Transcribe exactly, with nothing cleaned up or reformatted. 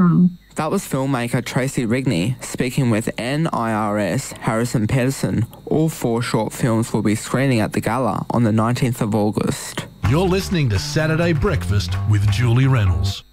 from. That was filmmaker Tracy Rigney speaking with N I R S Harrison Pedersen. All four short films will be screening at the gala on the nineteenth of August. You're listening to Saturday Breakfast with Julie Reynolds.